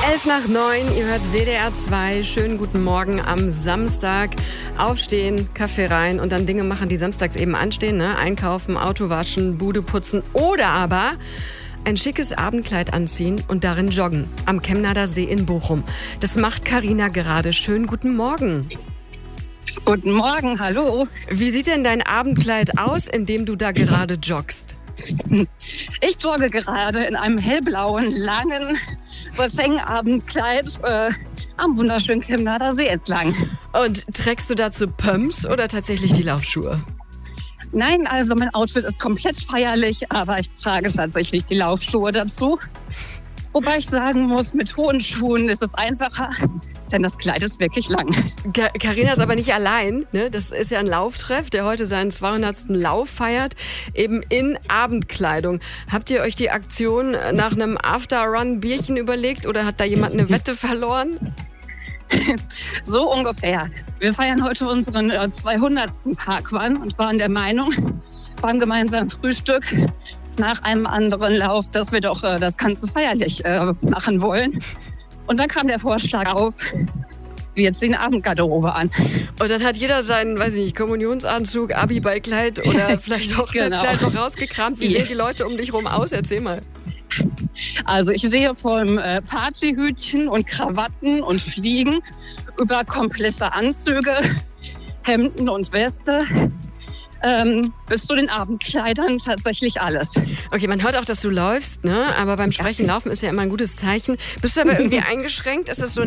8:11, ihr hört WDR 2. Schönen guten Morgen am Samstag. Aufstehen, Kaffee rein und dann Dinge machen, die samstags eben anstehen. Ne? Einkaufen, Auto waschen, Bude putzen oder aber ein schickes Abendkleid anziehen und darin joggen am Chemnader See in Bochum. Das macht Carina gerade. Schönen guten Morgen. Guten Morgen, hallo. Wie sieht denn dein Abendkleid aus, in dem du da gerade joggst? Ich jogge gerade in einem hellblauen, langen Abendkleid am wunderschönen Chemnader See entlang. Und trägst du dazu Pumps oder tatsächlich die Laufschuhe? Nein, also mein Outfit ist komplett feierlich, aber ich trage tatsächlich die Laufschuhe dazu. Wobei ich sagen muss, mit hohen Schuhen ist es einfacher, denn das Kleid ist wirklich lang. Carina ist aber nicht allein. Ne? Das ist ja ein Lauftreff, der heute seinen 200. Lauf feiert, eben in Abendkleidung. Habt ihr euch die Aktion nach einem After-Run-Bierchen überlegt oder hat da jemand eine Wette verloren? So ungefähr. Wir feiern heute unseren 200. Parkrun und waren der Meinung, beim gemeinsamen Frühstück nach einem anderen Lauf, dass wir doch das Ganze feierlich machen wollen. Und dann kam der Vorschlag auf, wir ziehen Abendgarderobe an. Und dann hat jeder seinen, weiß ich nicht, Kommunionsanzug, Abiballkleid oder vielleicht Hochzeitskleid noch rausgekramt. Wie sehen die Leute um dich rum aus? Erzähl mal. Also ich sehe vom Partyhütchen und Krawatten und Fliegen über komplette Anzüge, Hemden und Weste, bis zu den Abendkleidern tatsächlich alles. Okay, man hört auch, dass du läufst, ne? Aber beim Sprechen, Laufen ist ja immer ein gutes Zeichen. Bist du aber irgendwie eingeschränkt? Ist das so